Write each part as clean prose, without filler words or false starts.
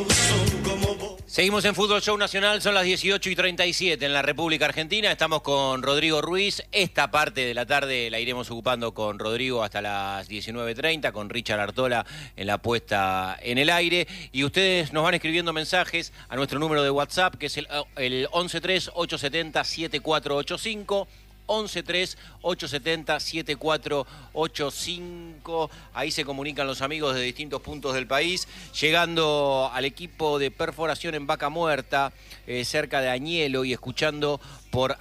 Seguimos en Fútbol Show Nacional, son las 18:37 en la República Argentina. Estamos con Rodrigo Ruiz. Esta parte de la tarde la iremos ocupando con Rodrigo hasta las 19:30, con Richard Artola en la puesta en el aire. Y ustedes nos van escribiendo mensajes a nuestro número de WhatsApp, que es el 113-870-7485. 113-870-7485. Ahí se comunican los amigos de distintos puntos del país, llegando al equipo de perforación en Vaca Muerta, cerca de Añelo, y escuchando por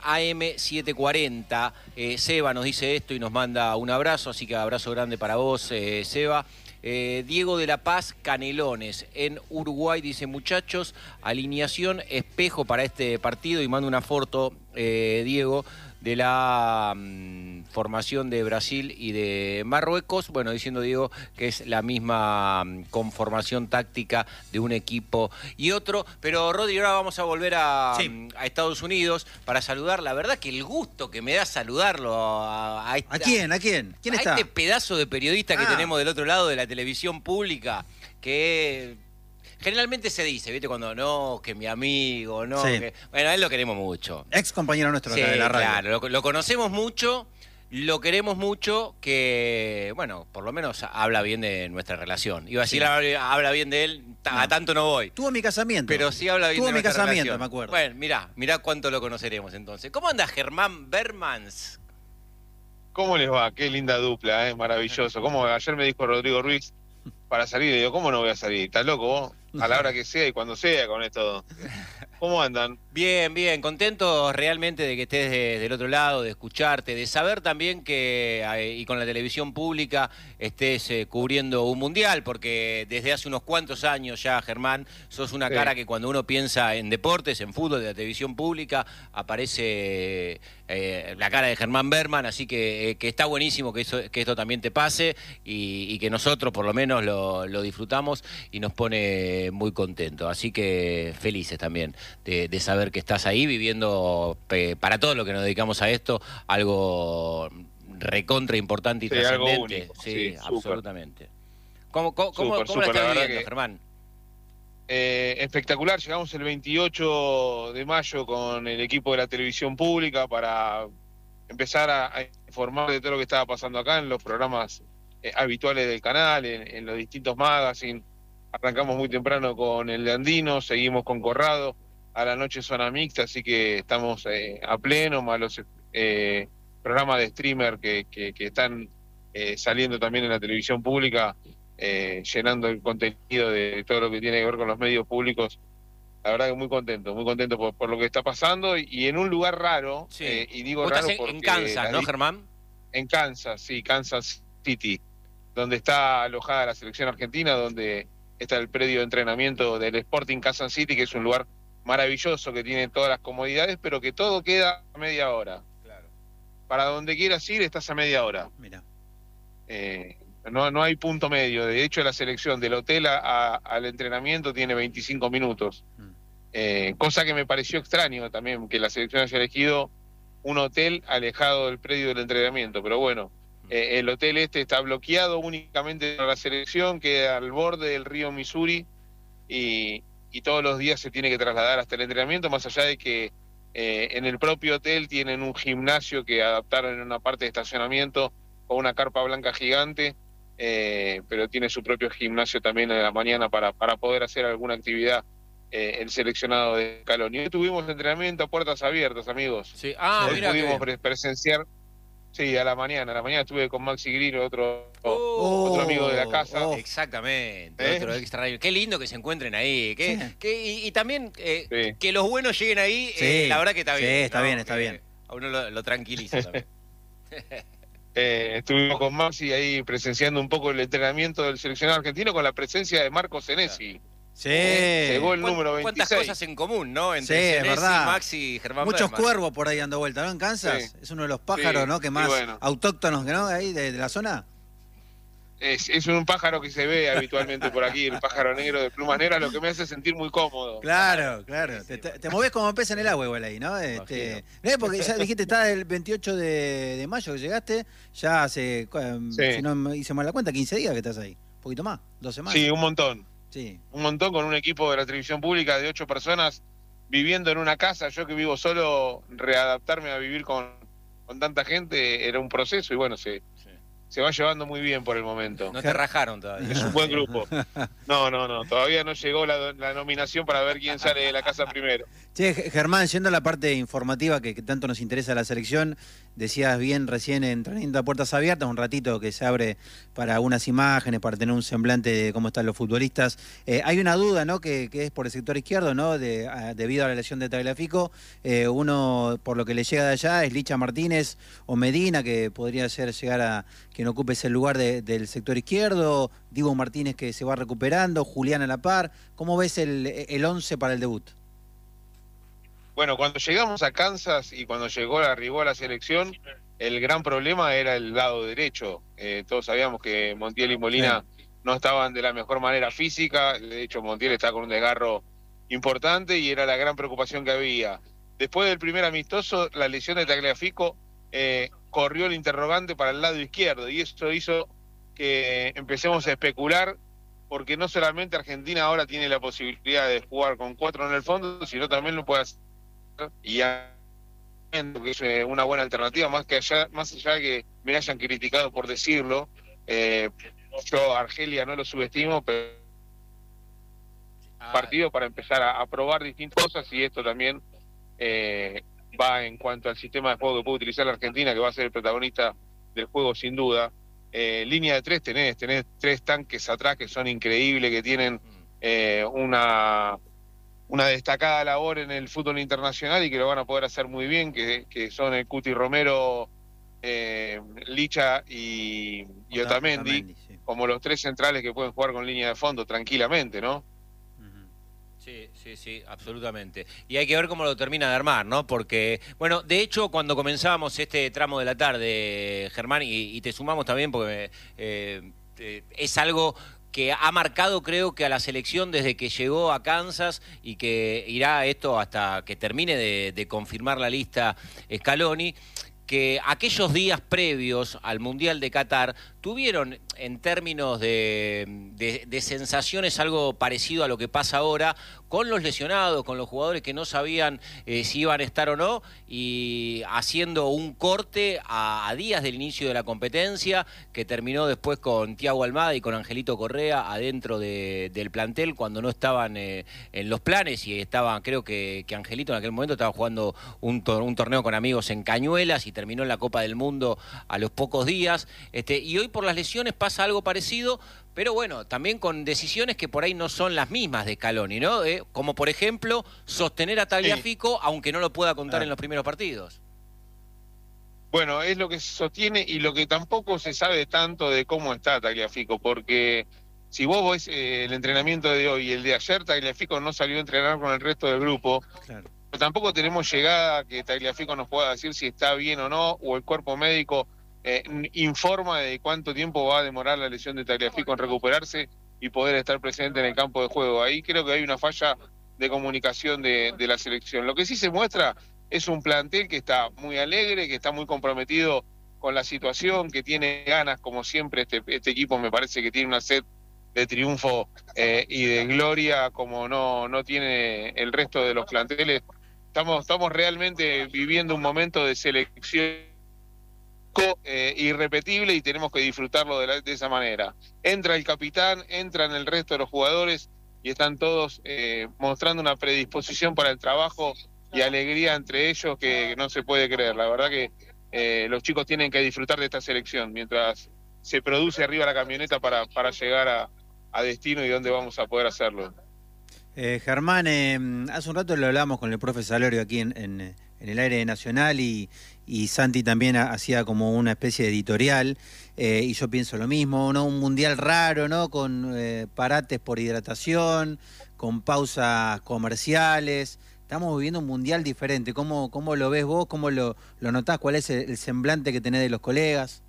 AM740. Seba nos dice esto y nos manda un abrazo, así que abrazo grande para vos, Seba. Diego de la Paz, Canelones, en Uruguay, dice: muchachos, alineación espejo para este partido, y manda una foto, Diego, de la formación de Brasil y de Marruecos. Bueno, diciendo Diego que es la misma conformación táctica de un equipo y otro. Pero Rodri, ahora vamos a volver a Estados Unidos para saludar. La verdad que el gusto que me da saludarlo a quién? ¿A quién? ¿Quién está? A este pedazo de periodista que tenemos del otro lado de la televisión pública, que generalmente se dice, ¿viste? Cuando no, que mi amigo, no. Sí. Bueno, a él lo queremos mucho. Ex compañero nuestro Sí, de la radio. Claro, lo conocemos mucho, lo queremos mucho, que, bueno, por lo menos habla bien de nuestra relación. Iba a decir, habla bien de él, a tanto no voy. Tuvo mi casamiento. Pero sí habla bien de nuestra relación. Tuvo mi casamiento, me acuerdo. Bueno, mirá cuánto lo conoceremos entonces. ¿Cómo anda Germán Bermans? ¿Cómo les va? Qué linda dupla, maravilloso. Como ayer me dijo Rodrigo Ruiz para salir, y digo, ¿cómo no voy a salir? ¿Estás loco vos? A la hora que sea y cuando sea con esto. ¿Cómo andan? Bien, bien, contentos realmente de que estés del otro lado, de escucharte, de saber también que, y con la televisión pública, estés cubriendo un mundial, porque desde hace unos cuantos años ya, Germán, sos una cara que cuando uno piensa en deportes, en fútbol, de la televisión pública, aparece la cara de Germán Berman, así que está buenísimo que esto también te pase, y que nosotros por lo menos lo disfrutamos y nos pone muy contentos. Así que felices también de saber que estás ahí viviendo, para todo lo que nos dedicamos a esto, algo recontra importante y trascendente. Algo único. Sí, absolutamente. ¿Cómo Súper, la estás la viviendo, Germán? Espectacular. Llegamos el 28 de mayo con el equipo de la televisión pública para empezar a informar de todo lo que estaba pasando acá en los programas habituales del canal, en los distintos magazines. Arrancamos muy temprano con el de Andino, seguimos con Corrado, a la noche zona mixta, así que estamos a pleno, más los programas de streamer que están saliendo también en la televisión pública, llenando el contenido de todo lo que tiene que ver con los medios públicos. La verdad que muy contento por lo que está pasando, y en un lugar raro, y digo Vos raro estás porque... en Kansas, ¿no, Germán? En Kansas, sí, Kansas City, donde está alojada la selección argentina, donde está el predio de entrenamiento del Sporting Kansas City, que es un lugar maravilloso, que tiene todas las comodidades, pero que todo queda a media hora. Claro. Para donde quieras ir, estás a media hora. Mira. No hay punto medio. De hecho, la selección del hotel al entrenamiento tiene 25 minutos. Cosa que me pareció extraño también, que la selección haya elegido un hotel alejado del predio del entrenamiento. Pero bueno, el hotel está bloqueado únicamente para la selección, queda al borde del río Missouri, y todos los días se tiene que trasladar hasta el entrenamiento, más allá de que en el propio hotel tienen un gimnasio que adaptaron en una parte de estacionamiento con una carpa blanca gigante, pero tiene su propio gimnasio también en la mañana para poder hacer alguna actividad el seleccionado de Scaloni. Hoy tuvimos entrenamiento a puertas abiertas, amigos. Sí. Hoy Mira, pudimos presenciar. Sí, a la mañana estuve con Maxi Grillo, otro amigo de la casa. Exactamente, otro extra radio. Qué lindo que se encuentren ahí. Y también que los buenos lleguen ahí, la verdad que está bien. Sí, está ¿no? bien, está bien. A uno lo tranquiliza también. Estuvimos con Maxi ahí presenciando un poco el entrenamiento del seleccionado argentino con la presencia de Marco Senesi. Sí. Llegó el número 26. ¿Cuántas cosas en común, no? Entre Sí, es Senesi, verdad. Maxi y Germán Muchos Berman. cuervos por ahí dando vuelta, ¿no? En Kansas. Sí. Es uno de los pájaros, Sí, ¿no? Que más bueno. autóctonos, ¿no? Ahí de la zona. Es un pájaro que se ve habitualmente por aquí, el pájaro negro de plumas negras, lo que me hace sentir muy cómodo. Claro. Te movés como pez en el agua igual ahí, ¿no? Porque ya dijiste, está el 28 de mayo que llegaste, ya hace, si no me hice mal la cuenta, 15 días que estás ahí. Un poquito más, 2 semanas. Sí, un montón. Sí. Un montón con un equipo de la televisión pública de 8 personas viviendo en una casa. Yo que vivo solo, readaptarme a vivir con tanta gente era un proceso y bueno, se va llevando muy bien por el momento. No te rajaron todavía. Es un buen grupo. No, todavía no llegó la nominación para ver quién sale de la casa primero. Che, Germán, yendo a la parte informativa que tanto nos interesa la selección, decías bien recién entrenamiento a puertas abiertas, un ratito que se abre para unas imágenes, para tener un semblante de cómo están los futbolistas. Hay una duda, ¿no? Que es por el sector izquierdo, ¿no? Debido a la lesión de Tagliafico, uno, por lo que le llega de allá, es Licha Martínez o Medina, que podría llegar a quien ocupe ese lugar del sector izquierdo, Diego Martínez que se va recuperando, Julián a la par. ¿Cómo ves el 11 para el debut? Bueno, cuando llegamos a Kansas y cuando arribó a la selección, el gran problema era el lado derecho. Todos sabíamos que Montiel y Molina no estaban de la mejor manera física. De hecho, Montiel estaba con un desgarro importante y era la gran preocupación que había. Después del primer amistoso, la lesión de Tagliafico corrió el interrogante para el lado izquierdo y eso hizo que empecemos a especular, porque no solamente Argentina ahora tiene la posibilidad de jugar con 4 en el fondo, sino también lo puede hacer y ya que es una buena alternativa, más allá de que me hayan criticado por decirlo. Yo a Argelia no lo subestimo, pero partido para empezar a probar distintas cosas y esto también va en cuanto al sistema de juego que puede utilizar la Argentina, que va a ser el protagonista del juego sin duda. Línea de 3 tenés 3 tanques atrás que son increíbles, que tienen una destacada labor en el fútbol internacional y que lo van a poder hacer muy bien, que son el Cuti Romero, Licha y Otamendi, sí, como los 3 centrales que pueden jugar con línea de fondo tranquilamente, ¿no? Sí, absolutamente. Y hay que ver cómo lo termina de armar, ¿no? Porque, bueno, de hecho, cuando comenzábamos este tramo de la tarde, Germán, y te sumamos también porque es algo que ha marcado, creo que a la selección desde que llegó a Kansas y que irá esto hasta que termine de confirmar la lista Scaloni, que aquellos días previos al Mundial de Qatar tuvieron en términos de sensaciones algo parecido a lo que pasa ahora, con los lesionados, con los jugadores que no sabían si iban a estar o no, y haciendo un corte a días del inicio de la competencia, que terminó después con Thiago Almada y con Angelito Correa adentro del plantel, cuando no estaban en los planes, y estaban, creo que Angelito en aquel momento estaba jugando un torneo con amigos en Cañuelas y terminó en la Copa del Mundo a los pocos días, y hoy por las lesiones pasa algo parecido, pero bueno, también con decisiones que por ahí no son las mismas de Scaloni, ¿no? Como por ejemplo, sostener a Tagliafico, aunque no lo pueda contar en los primeros partidos. Bueno, es lo que se sostiene y lo que tampoco se sabe tanto de cómo está Tagliafico, porque si vos ves el entrenamiento de hoy y el de ayer, Tagliafico no salió a entrenar con el resto del grupo. Claro. Pero tampoco tenemos llegada que Tagliafico nos pueda decir si está bien o no, o el cuerpo médico informa de cuánto tiempo va a demorar la lesión de Tagliafico en recuperarse y poder estar presente en el campo de juego. Ahí creo que hay una falla de comunicación de la selección. Lo que sí se muestra es un plantel que está muy alegre, que está muy comprometido con la situación, que tiene ganas, como siempre este equipo me parece que tiene una sed de triunfo y de gloria como no tiene el resto de los planteles. Estamos realmente viviendo un momento de selección irrepetible y tenemos que disfrutarlo de esa manera. Entra el capitán, entran el resto de los jugadores y están todos mostrando una predisposición para el trabajo y alegría entre ellos que no se puede creer. La verdad que los chicos tienen que disfrutar de esta selección mientras se produce arriba la camioneta para llegar a destino y donde vamos a poder hacerlo. Germán, hace un rato lo hablamos con el profe Salorio aquí en el aire nacional y Santi también hacía como una especie de editorial y yo pienso lo mismo, ¿no? Un mundial raro, ¿no? Con parates por hidratación, con pausas comerciales. Estamos viviendo un mundial diferente. ¿Cómo lo ves vos? ¿Cómo lo notás? ¿Cuál es el semblante que tenés de los colegas?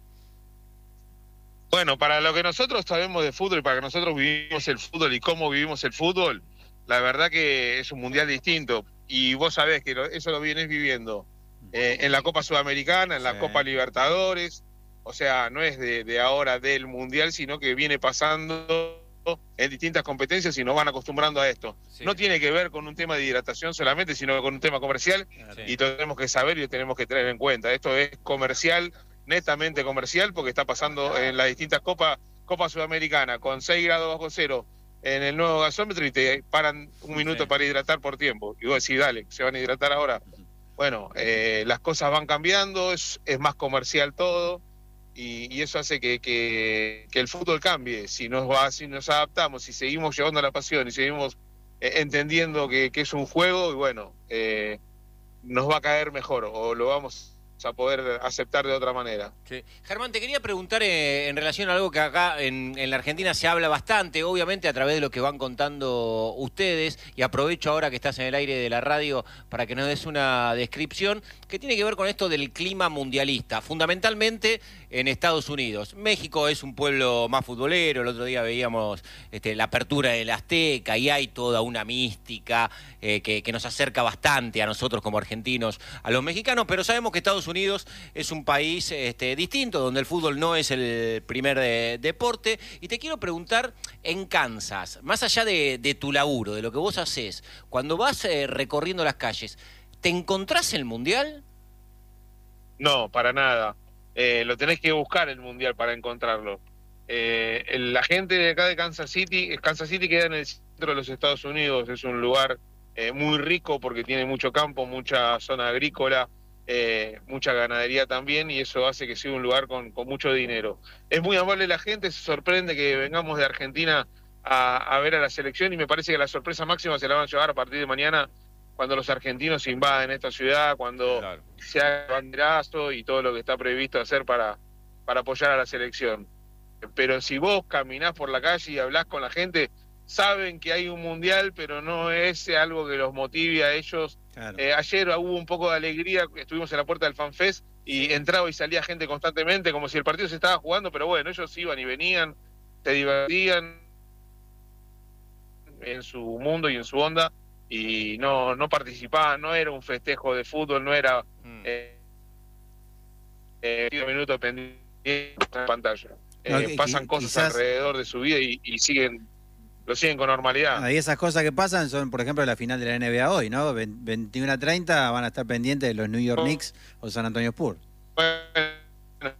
Bueno, para lo que nosotros sabemos de fútbol y para que nosotros vivimos el fútbol y cómo vivimos el fútbol, la verdad que es un mundial distinto. Y vos sabés que eso lo vienes viviendo en la Copa Sudamericana, en la Copa Libertadores. O sea, no es de ahora del mundial, sino que viene pasando en distintas competencias y nos van acostumbrando a esto. Sí. No tiene que ver con un tema de hidratación solamente, sino con un tema comercial, Sí. y lo tenemos que saber y lo tenemos que tener en cuenta. Esto es comercial, netamente comercial, porque está pasando en las distintas Copa Sudamericana con 6 grados bajo cero en el nuevo gasómetro y te paran un minuto Sí. para hidratar por tiempo. Y vos decís, dale, se van a hidratar ahora. Bueno, las cosas van cambiando, es más comercial todo. Y eso hace que el fútbol cambie. Si nos adaptamos, si seguimos llevando la pasión y seguimos entendiendo que es un juego, y bueno, nos va a caer mejor o lo vamos a poder aceptar de otra manera. Sí. Germán, te quería preguntar en relación a algo que acá en la Argentina se habla bastante, obviamente a través de lo que van contando ustedes, y aprovecho ahora que estás en el aire de la radio para que nos des una descripción que tiene que ver con esto del clima mundialista, fundamentalmente en Estados Unidos. México es un pueblo más futbolero, el otro día veíamos la apertura del Azteca y hay toda una mística que nos acerca bastante a nosotros como argentinos, a los mexicanos, pero sabemos que Estados Unidos es un país distinto, donde el fútbol no es el primer deporte. Y te quiero preguntar, en Kansas, más allá de tu laburo, de lo que vos hacés, cuando vas recorriendo las calles, ¿te encontrás el Mundial? No, para nada. Lo tenés que buscar el Mundial para encontrarlo. La gente de acá de Kansas City queda en el centro de los Estados Unidos, es un lugar muy rico porque tiene mucho campo, mucha zona agrícola, mucha ganadería también, y eso hace que sea un lugar con mucho dinero. Es muy amable la gente, se sorprende que vengamos de Argentina a ver a la selección, y me parece que la sorpresa máxima se la van a llevar a partir de mañana, cuando los argentinos invaden esta ciudad, cuando Claro. se haga el banderazo y todo lo que está previsto hacer para apoyar a la selección. Pero si vos caminás por la calle y hablás con la gente, saben que hay un mundial, pero no es algo que los motive a ellos. Claro. Ayer hubo un poco de alegría, estuvimos en la puerta del FanFest y entraba y salía gente constantemente, como si el partido se estaba jugando, pero bueno, ellos iban y venían, se divertían en su mundo y en su onda, y no participaban, no era un festejo de fútbol, no era 10 minutos pendientes en pantalla. No, Pasan cosas quizás alrededor de su vida y lo siguen con normalidad. ahí esas cosas que pasan son, por ejemplo, la final de la NBA hoy, ¿no? 21:30 van a estar pendientes de los New York Knicks o San Antonio Spurs. Bueno,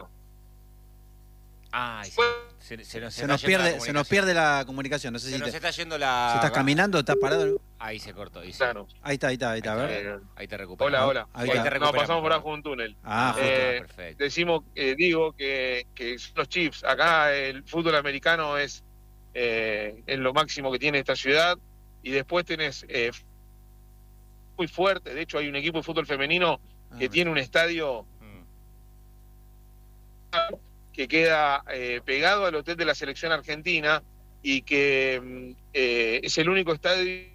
Ay, se Se nos pierde la comunicación. No sé Se si nos te, está yendo la... si estás caminando, estás parado. Ahí se cortó. Ahí, claro. Ahí está, a ver. ahí te recuperamos. Hola. Ahí Ahí está. te No, recuperamos. pasamos por abajo de un túnel. Ah, justo. Perfecto. Digo que son los Chiefs. Acá el fútbol americano es lo máximo que tiene esta ciudad, y después tenés muy fuerte. De hecho, hay un equipo de fútbol femenino que tiene un estadio que queda pegado al hotel de la selección argentina, y que es el único estadio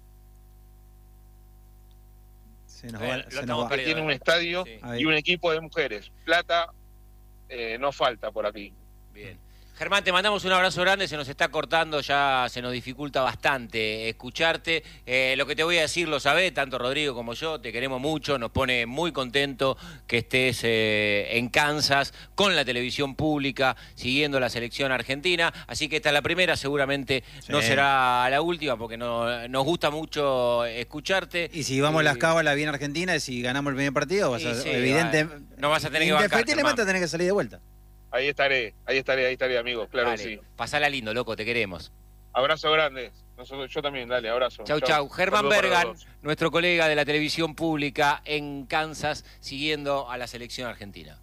Se nos Lo va. estamos que perdiendo. tiene un estadio Sí. Ahí. y un equipo de mujeres. Plata no falta por aquí. Bien. Germán, te mandamos un abrazo grande, se nos está cortando, ya se nos dificulta bastante escucharte. Lo que te voy a decir lo sabés, tanto Rodrigo como yo, te queremos mucho, nos pone muy contento que estés en Kansas con la televisión pública, siguiendo la selección argentina, así que esta es la primera, seguramente no será la última, porque nos gusta mucho escucharte. Y si vamos a las cábalas bien argentinas, si ganamos el primer partido, vas a, Sí, evidente, no vas a tener que bancar, indefectiblemente Germán. tenés que salir de vuelta. Ahí estaré, amigos, claro Dale, que sí. pasala lindo, loco, te queremos. Abrazo grande. Yo también, dale, abrazo. Chau. Germán Saludos para Bergan, los dos. nuestro colega de la televisión pública en Kansas, siguiendo a la selección argentina.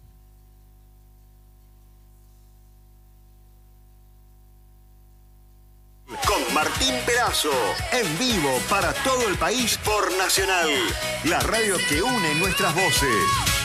Con Martín Perazo, en vivo para todo el país por Nacional, la radio que une nuestras voces.